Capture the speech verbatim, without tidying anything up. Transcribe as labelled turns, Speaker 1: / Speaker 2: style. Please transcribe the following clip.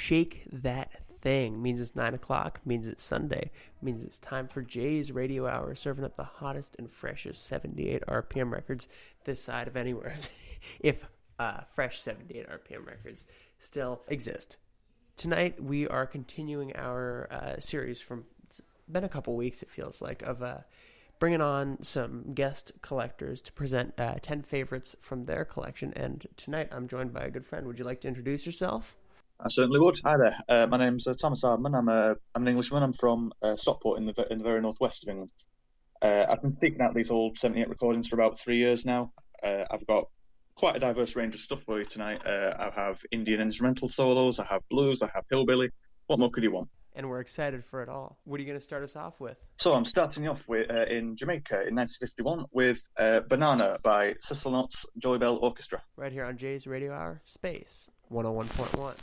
Speaker 1: shake that thing. Means it's nine o'clock, means it's Sunday, means it's time for Jay's Radio Hour, serving up the hottest and freshest seventy-eight R P M records this side of anywhere, if uh, fresh seventy-eight R P M records still exist. Tonight we are continuing our uh, series from, it's been a couple weeks it feels like, of uh, bringing on some guest collectors to present uh, ten favorites from their collection, and tonight I'm joined by a good friend. Would you like to introduce yourself?
Speaker 2: I certainly would. Hi there. Uh, my name's uh, Thomas Hardman. I'm, a, I'm an Englishman. I'm from uh, Stockport in the in the very northwest of England. Uh, I've been seeking out these old seventy-eight recordings for about three years now. Uh, I've got quite a diverse range of stuff for you tonight. Uh, I have Indian instrumental solos. I have blues. I have hillbilly. What more could you want?
Speaker 1: And we're excited for it all. What are you going to start us off with?
Speaker 2: So I'm starting off with uh, in Jamaica in nineteen fifty-one with uh, Banana by Cecil Knott's Joy Bell Orchestra.
Speaker 1: Right here on Jay's Radio Hour, Space one oh one point one.